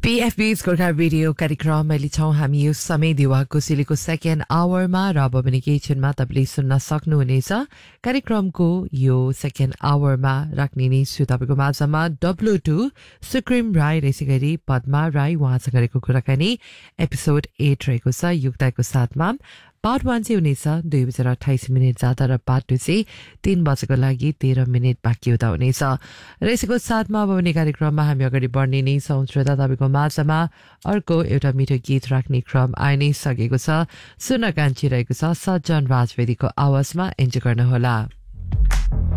PFB's Gorkha radio कार्यक्रम अहिले छौं हामी यो समय दिवाको सिलेको सेकेन्ड आवरमा र अब पनि किचनमा तपाईले सुन्न सक्नुहुनेछ कार्यक्रमको यो सेकेन्ड आवरमा राख्ने नै छु तपाईको माझमा W2 सुक्रिम राई रेसिगरी पद्मा राई उहाँसँग गरेको कुराकानी एपिसोड 8 रहेको छ युक्तको साथमा पार्ट 1 चाहिँ हुनेछ 2:28 जाँदा र पार्ट 2 चाहिँ 3 बजेको लागि 13 मिनेट बाँकी हुँदा हुनेछ र यसको साथमा अब भने कार्यक्रममा हामी अगाडि बढ्ने नै छौं श्रोता तपाईको माझमा अर्को एउटा मिठो गीत राख्ने क्रम आइ नै सकेको छ सुन्न कान्छी रहेको छ सज्जन राजवेदीको आवाजमा एन्जॉय गर्न होला